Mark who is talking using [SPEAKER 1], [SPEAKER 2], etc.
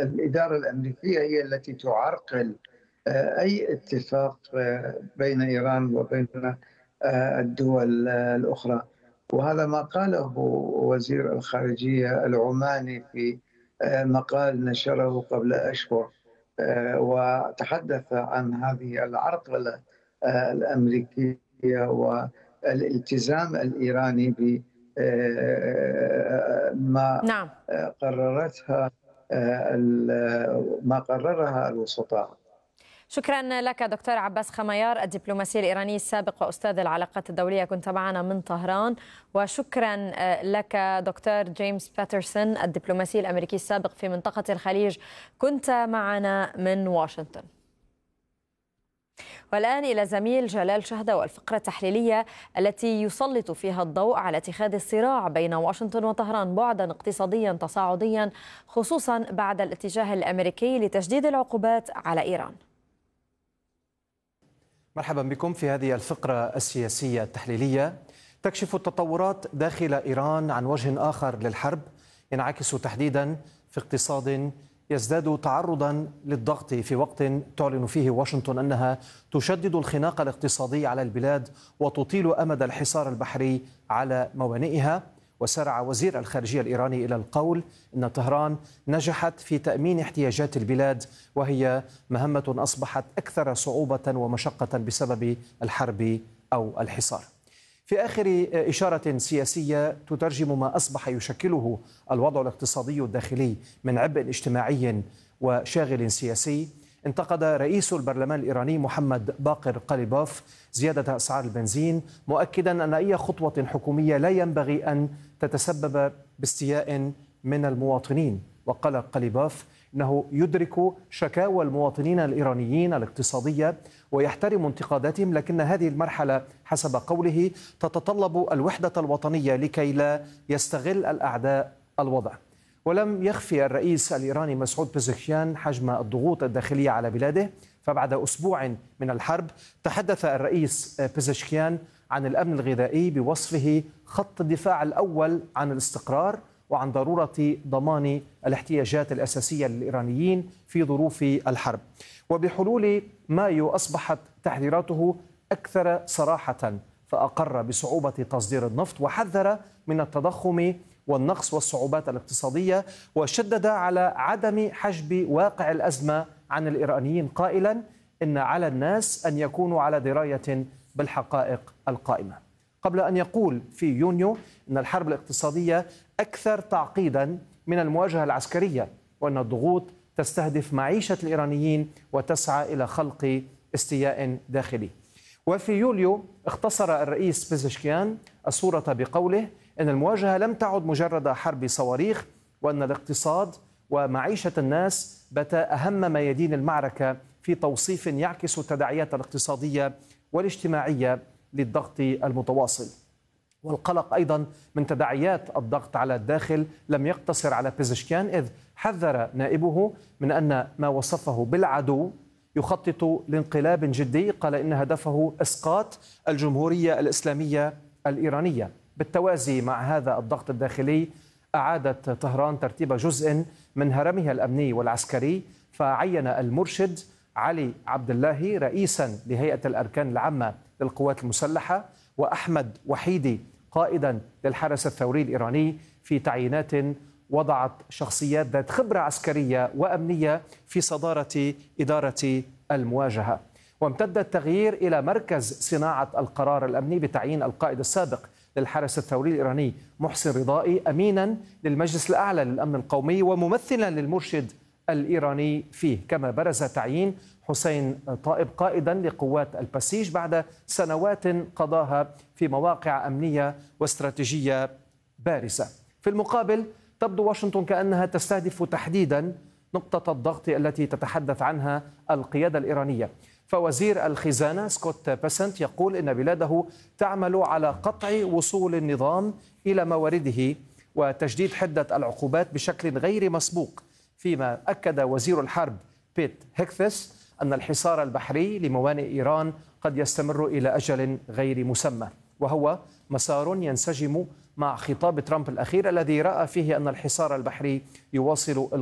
[SPEAKER 1] الإدارة الأمريكية هي التي تعرقل أي اتفاق بين إيران وبين الدول الأخرى. وهذا ما قاله وزير الخارجية العماني في مقال نشره قبل أشهر، وتحدث عن هذه العرقلة الأمريكية والالتزام الإيراني بما
[SPEAKER 2] نعم.
[SPEAKER 1] قررتها ما قررها الوسطاء.
[SPEAKER 2] شكرا لك دكتور عباس خميار، الدبلوماسي الإيراني السابق وأستاذ العلاقات الدولية، كنت معنا من طهران. وشكرا لك دكتور جيمس باترسون، الدبلوماسي الأمريكي السابق في منطقة الخليج، كنت معنا من واشنطن. والآن إلى زميل جلال شهدة والفقرة التحليلية التي يسلط فيها الضوء على اتخاذ الصراع بين واشنطن وطهران بعدا اقتصاديا تصاعديا، خصوصا بعد الاتجاه الأمريكي لتشديد العقوبات على إيران.
[SPEAKER 3] مرحبا بكم في هذه الفقرة السياسية التحليلية. تكشف التطورات داخل إيران عن وجه آخر للحرب، ينعكس تحديدا في اقتصاد يزداد تعرضا للضغط في وقت تعلن فيه واشنطن أنها تشدد الخناق الاقتصادي على البلاد وتطيل أمد الحصار البحري على موانئها. وسارع وزير الخارجية الإيراني إلى القول إن طهران نجحت في تأمين احتياجات البلاد، وهي مهمة أصبحت أكثر صعوبة ومشقة بسبب الحرب أو الحصار. في آخر إشارة سياسية تترجم ما أصبح يشكله الوضع الاقتصادي الداخلي من عبء اجتماعي وشاغل سياسي، انتقد رئيس البرلمان الإيراني محمد باقر قليباف زيادة أسعار البنزين، مؤكدا أن أي خطوة حكومية لا ينبغي أن تتسبب باستياء من المواطنين. وقال قليباف إنه يدرك شكاوى المواطنين الإيرانيين الاقتصادية ويحترم انتقاداتهم، لكن هذه المرحلة حسب قوله تتطلب الوحدة الوطنية لكي لا يستغل الأعداء الوضع. ولم يخفي الرئيس الإيراني مسعود بيزشكيان حجم الضغوط الداخلية على بلاده، فبعد أسبوع من الحرب تحدث الرئيس بيزشكيان عن الأمن الغذائي بوصفه خط الدفاع الأول عن الاستقرار وعن ضرورة ضمان الاحتياجات الأساسية للإيرانيين في ظروف الحرب. وبحلول مايو أصبحت تحذيراته أكثر صراحة، فأقر بصعوبة تصدير النفط وحذر من التضخم والنقص والصعوبات الاقتصادية، وشدد على عدم حجب واقع الأزمة عن الإيرانيين قائلا إن على الناس أن يكونوا على دراية بالحقائق القائمة، قبل أن يقول في يونيو أن الحرب الاقتصادية أكثر تعقيدا من المواجهة العسكرية، وأن الضغوط تستهدف معيشة الإيرانيين وتسعى إلى خلق استياء داخلي. وفي يوليو اختصر الرئيس بيزشكيان الصورة بقوله أن المواجهة لم تعد مجرد حرب صواريخ، وأن الاقتصاد ومعيشة الناس بتا أهم ميادين المعركة في توصيف يعكس التداعيات الاقتصادية والاجتماعية للضغط المتواصل. والقلق أيضا من تداعيات الضغط على الداخل لم يقتصر على بيزشكيان، إذ حذر نائبه من أن ما وصفه بالعدو يخطط لانقلاب جدي، قال إن هدفه إسقاط الجمهورية الإسلامية الإيرانية. بالتوازي مع هذا الضغط الداخلي أعادت طهران ترتيب جزء من هرمها الأمني والعسكري، فعين المرشد علي عبد الله رئيسا لهيئة الأركان العامة للقوات المسلحة، وأحمد وحيدي قائدا للحرس الثوري الإيراني، في تعيينات وضعت شخصيات ذات خبرة عسكرية وأمنية في صدارة إدارة المواجهة. وامتد التغيير إلى مركز صناعة القرار الأمني بتعيين القائد السابق للحرس الثوري الإيراني محسن رضائي أمينا للمجلس الأعلى للأمن القومي وممثلا للمرشد الإيراني فيه، كما برز تعيين حسين طائب قائدا لقوات البسيج بعد سنوات قضاها في مواقع أمنية واستراتيجية بارزة. في المقابل تبدو واشنطن كأنها تستهدف تحديدا نقطة الضغط التي تتحدث عنها القيادة الإيرانية. فوزير الخزانة سكوت بيسنت يقول إن بلاده تعمل على قطع وصول النظام إلى موارده وتجديد حدة العقوبات بشكل غير مسبوق، فيما أكد وزير الحرب بيت هيكثس أن الحصار البحري لموانئ إيران قد يستمر إلى أجل غير مسمى، وهو مسار ينسجم مع خطاب ترامب الأخير الذي رأى فيه أن الحصار البحري يواصل